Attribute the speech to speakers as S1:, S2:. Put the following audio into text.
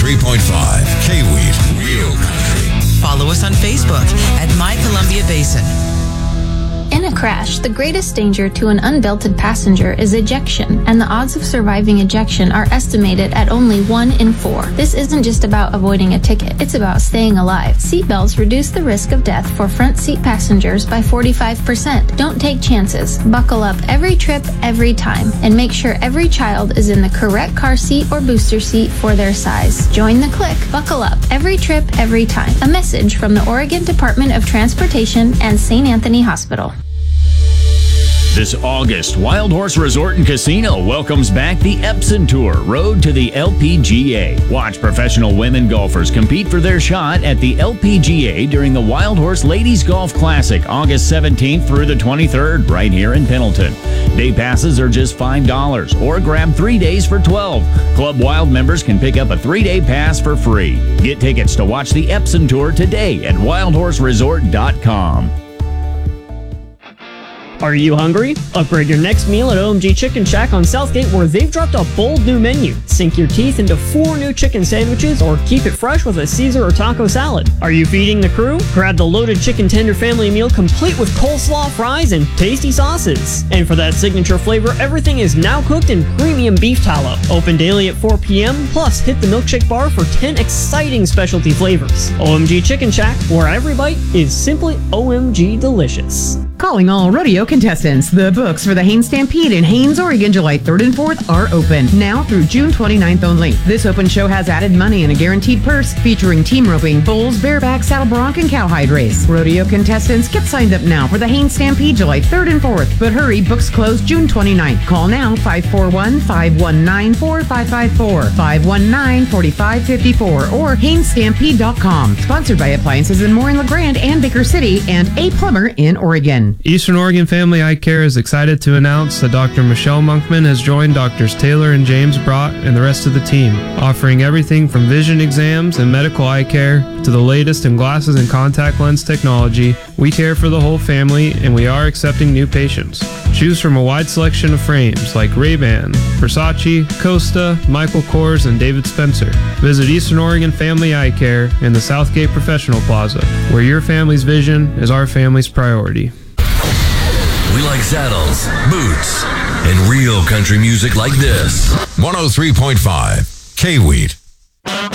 S1: 103.5 K-Weed, Real Country.
S2: Follow us on Facebook at My Columbia Basin.
S3: In a crash, the greatest danger to an unbelted passenger is ejection, and the odds of surviving ejection are estimated at only 1 in 4. This isn't just about avoiding a ticket, it's about staying alive. Seatbelts reduce the risk of death for front seat passengers by 45%. Don't take chances. Buckle up every trip, every time, and make sure every child is in the correct car seat or booster seat for their size. Join the click. Buckle up every trip, every time. A message from the Oregon Department of Transportation and St. Anthony Hospital.
S4: This August, Wild Horse Resort and Casino welcomes back the Epson Tour, Road to the LPGA. Watch professional women golfers compete for their shot at the LPGA during the Wild Horse Ladies Golf Classic, August 17th through the 23rd, right here in Pendleton. Day passes are just $5, or grab 3 days for $12. Club Wild members can pick up a 3-day pass for free. Get tickets to watch the Epson Tour today at wildhorseresort.com.
S5: Are you hungry? Upgrade your next meal at OMG Chicken Shack on Southgate, where they've dropped a bold new menu. Sink your teeth into 4 new chicken sandwiches or keep it fresh with a Caesar or taco salad. Are you feeding the crew? Grab the loaded chicken tender family meal complete with coleslaw, fries, and tasty sauces. And for that signature flavor, everything is now cooked in premium beef tallow. Open daily at 4 p.m. Plus, hit the milkshake bar for 10 exciting specialty flavors. OMG Chicken Shack, where every bite is simply OMG delicious.
S6: Calling all rodeo contestants. The books for the Haines Stampede in Haines, Oregon, July 3rd and 4th are open, now through June 29th only. This open show has added money and a guaranteed purse, featuring team roping, bulls, bareback, saddle bronc, and cowhide race. Rodeo contestants, get signed up now for the Haines Stampede July 3rd and 4th. But hurry, books close June 29th. Call now, 541-519-4554, 519-4554, or HainesStampede.com. Sponsored by Appliances and More in LeGrand and Baker City, and A Plumber in Oregon.
S7: Eastern Oregon Family Eye Care is excited to announce that Dr. Michelle Monkman has joined Drs. Taylor and James Brott and the rest of the team, offering everything from vision exams and medical eye care to the latest in glasses and contact lens technology. We care for the whole family, and we are accepting new patients. Choose from a wide selection of frames like Ray-Ban, Versace, Costa, Michael Kors, and David Spencer. Visit Eastern Oregon Family Eye Care in the Southgate Professional Plaza, where your family's vision is our family's priority.
S1: We like saddles, boots, and real country music like this. 103.5 K-Weed.